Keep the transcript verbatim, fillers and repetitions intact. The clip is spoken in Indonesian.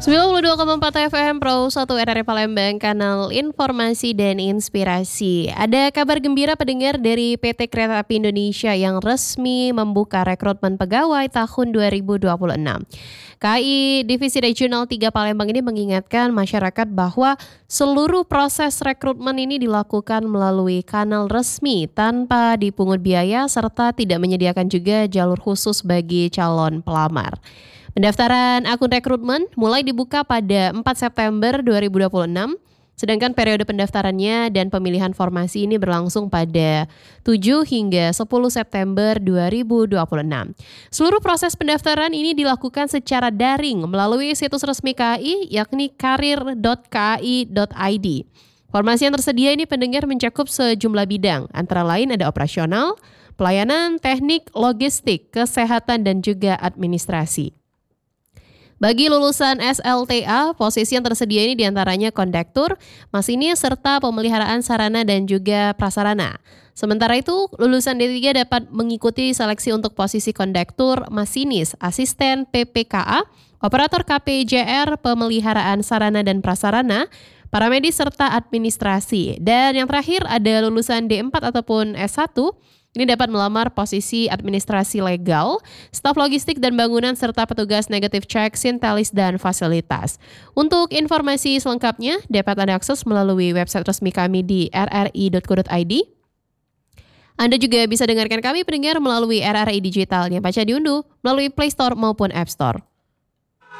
sembilan puluh dua koma empat F M Pro satu R R I Palembang, kanal informasi dan inspirasi. Ada kabar gembira pendengar dari P T Kereta Api Indonesia yang resmi membuka rekrutmen pegawai tahun dua ribu dua puluh enam. K A I Divisi Regional tiga Palembang ini mengingatkan masyarakat bahwa seluruh proses rekrutmen ini dilakukan melalui kanal resmi tanpa dipungut biaya serta tidak menyediakan juga jalur khusus bagi calon pelamar. Pendaftaran akun rekrutmen mulai dibuka pada empat September dua ribu dua puluh enam, sedangkan periode pendaftarannya dan pemilihan formasi ini berlangsung pada tujuh hingga sepuluh September dua ribu dua puluh enam. Seluruh proses pendaftaran ini dilakukan secara daring melalui situs resmi K A I yakni karir dot k a i dot i d. Formasi yang tersedia ini pendengar mencakup sejumlah bidang, antara lain ada operasional, pelayanan, teknik, logistik, kesehatan, dan juga administrasi. Bagi lulusan S L T A, posisi yang tersedia ini diantaranya kondektur, masinis, serta pemeliharaan sarana dan juga prasarana. Sementara itu, lulusan D tiga dapat mengikuti seleksi untuk posisi kondektur, masinis, asisten P P K A, operator K P J R, pemeliharaan sarana dan prasarana, paramedis, serta administrasi. Dan yang terakhir ada lulusan D empat ataupun S satu, ini dapat melamar posisi administrasi legal, staf logistik dan bangunan, serta petugas negatif check, sintelis, dan fasilitas. Untuk informasi selengkapnya dapat Anda akses melalui website resmi kami di r r i dot co dot i d. Anda juga bisa dengarkan kami pendengar melalui R R I Digital yang baca diunduh melalui Play Store maupun App Store.